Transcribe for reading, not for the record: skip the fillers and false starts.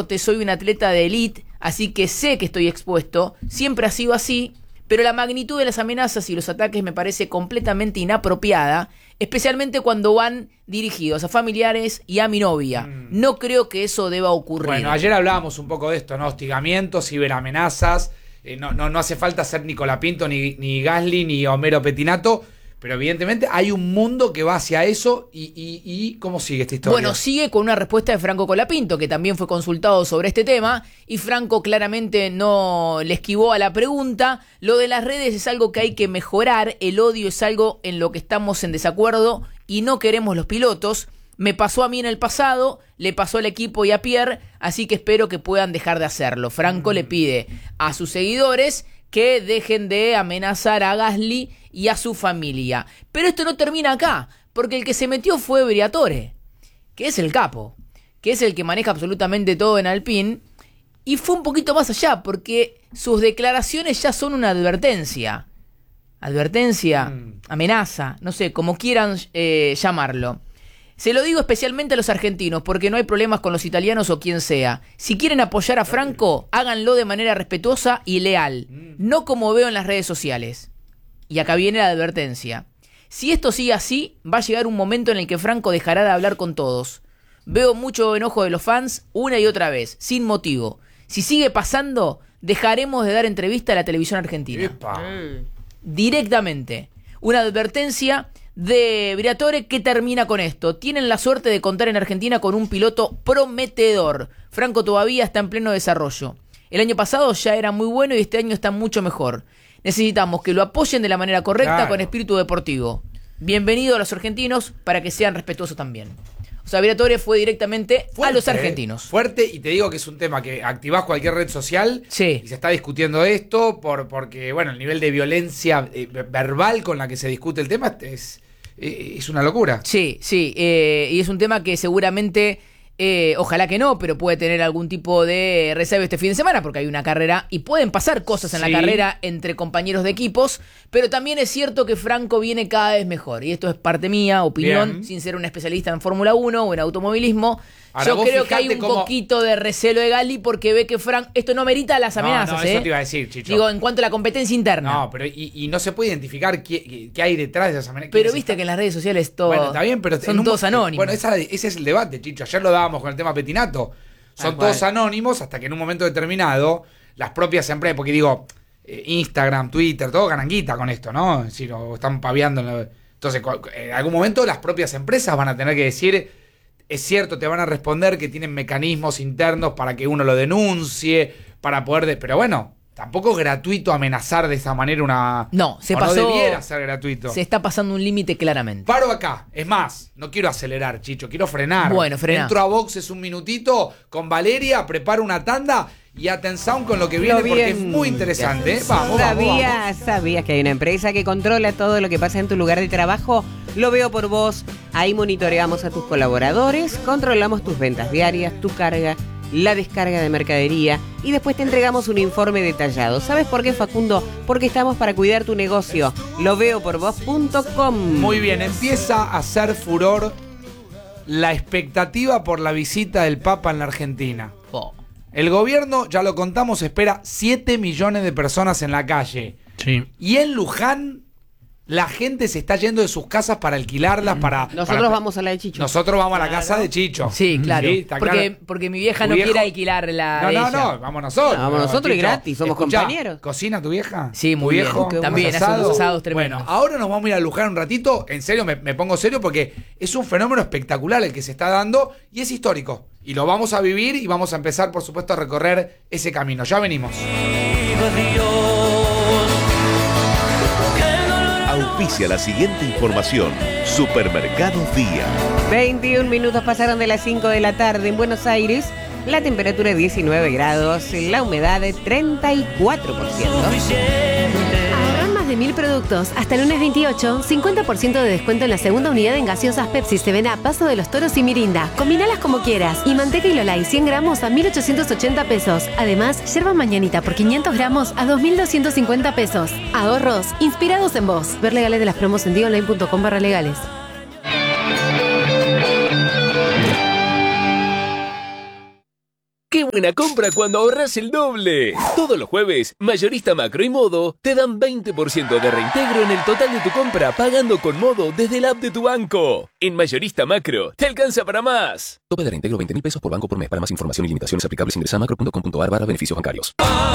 deporte, soy un atleta de élite, así que sé que estoy expuesto, siempre ha sido así, pero la magnitud de las amenazas y los ataques me parece completamente inapropiada, especialmente cuando van dirigidos a familiares y a mi novia. No creo que eso deba ocurrir. Bueno, ayer hablábamos un poco de esto, ¿no? Hostigamientos, ciberamenazas. No hace falta ser ni Colapinto, ni Gasly, ni Homero Pettinato, pero evidentemente hay un mundo que va hacia eso. ¿Y cómo sigue esta historia? Bueno, sigue con una respuesta de Franco Colapinto, que también fue consultado sobre este tema, y Franco claramente no le esquivó a la pregunta. Lo de las redes es algo que hay que mejorar, el odio es algo en lo que estamos en desacuerdo y no queremos los pilotos. Me pasó a mí en el pasado, le pasó al equipo y a Pierre, así que espero que puedan dejar de hacerlo. Franco le pide a sus seguidores que dejen de amenazar a Gasly y a su familia. Pero esto no termina acá, porque el que se metió fue Briatore, que es el capo, que es el que maneja absolutamente todo en Alpine, y fue un poquito más allá, porque sus declaraciones ya son una advertencia. Advertencia, amenaza, no sé, como quieran llamarlo. Se lo digo especialmente a los argentinos, porque no hay problemas con los italianos o quien sea. Si quieren apoyar a Franco, háganlo de manera respetuosa y leal, no como veo en las redes sociales. Y acá viene la advertencia. Si esto sigue así, va a llegar un momento en el que Franco dejará de hablar con todos. Veo mucho enojo de los fans una y otra vez, sin motivo. Si sigue pasando, dejaremos de dar entrevista a la televisión argentina. Directamente. Una advertencia de Briatore que termina con esto. Tienen la suerte de contar en Argentina con un piloto prometedor. Franco todavía está en pleno desarrollo. El año pasado ya era muy bueno y este año está mucho mejor. Necesitamos que lo apoyen de la manera correcta, claro, con espíritu deportivo. Bienvenido a los argentinos para que sean respetuosos también. O sea, Briatore fue directamente fuerte, a los argentinos. Fuerte, y te digo que es un tema que activás cualquier red social, sí, y se está discutiendo esto porque, bueno, el nivel de violencia verbal con la que se discute el tema es una locura. Sí, y es un tema que seguramente, ojalá que no, pero puede tener algún tipo de reserva este fin de semana, porque hay una carrera y pueden pasar cosas en la carrera entre compañeros de equipos, pero también es cierto que Franco viene cada vez mejor, y esto es parte mía, opinión, bien, sin ser un especialista en Fórmula 1 o en automovilismo. Ahora, yo creo que hay un poquito de recelo de Gasly porque ve que esto no merita las amenazas. No, eso te iba a decir, Chicho. Digo, en cuanto a la competencia interna. No, pero y no se puede identificar qué hay detrás de esas amenazas. Pero viste que en las redes sociales todo, bueno, está bien, pero son todos anónimos. Bueno, ese es el debate, Chicho. Ayer lo dábamos con el tema Pettinato. Son todos anónimos hasta que en un momento determinado las propias empresas, porque digo, Instagram, Twitter, todo ganan guita con esto, ¿no? Es decir, o están paviando. Entonces, en algún momento las propias empresas van a tener que decir... Es cierto, te van a responder que tienen mecanismos internos para que uno lo denuncie, para poder... Pero bueno, tampoco es gratuito amenazar de esa manera una... No, no debiera ser gratuito. Se está pasando un límite claramente. Paro acá. Es más, no quiero acelerar, Chicho, quiero frenar. Bueno, frená. Entro a boxes un minutito con Valeria, preparo una tanda... Y atención con lo que viene, porque es muy interesante. Vamos. ¿Sabías que hay una empresa que controla todo lo que pasa en tu lugar de trabajo? Lo Veo por Vos. Ahí monitoreamos a tus colaboradores, controlamos tus ventas diarias, tu carga, la descarga de mercadería y después te entregamos un informe detallado. ¿Sabes por qué, Facundo? Porque estamos para cuidar tu negocio. Loveoporvos.com. Muy bien, empieza a hacer furor la expectativa por la visita del Papa en la Argentina. El gobierno, ya lo contamos, espera 7 millones de personas en la calle. Sí. Y en Luján, la gente se está yendo de sus casas para alquilarlas, Nosotros vamos a la de Chicho. Nosotros vamos a la casa de Chicho. Sí, claro. Sí, porque mi vieja no quiere alquilar la No, vamos nosotros. Vamos nosotros y gratis, somos compañeros. ¿Cocina tu vieja? Sí, muy bien. También hace unos asados tremendos. Bueno, ahora nos vamos a ir a Luján un ratito. En serio, me pongo serio porque es un fenómeno espectacular el que se está dando y es histórico. Y lo vamos a vivir y vamos a empezar, por supuesto, a recorrer ese camino. Ya venimos. Auspicia la siguiente información. Supermercados Día. 21 minutos pasaron de las 5 de la tarde en Buenos Aires. La temperatura es 19 grados, la humedad es 34%. Ahorran más de 1000 productos. Hasta el lunes 28, 50% de descuento en la segunda unidad en gaseosas Pepsi, 7up, Paso de los Toros y Mirinda. Combinalas como quieras. Y manteca y Lolay 100 gramos a 1.880 pesos. Además, yerba mañanita por 500 gramos a 2.250 pesos. Ahorros inspirados en vos. Ver legales de las promos en dionline.com/legales. Buena compra cuando ahorras el doble. Todos los jueves, Mayorista Macro y Modo te dan 20% de reintegro en el total de tu compra pagando con Modo desde la app de tu banco. En Mayorista Macro, te alcanza para más. Tope de reintegro 20.000 pesos por banco por mes. Para más información y limitaciones aplicables ingresa a macro.com.ar/beneficios bancarios.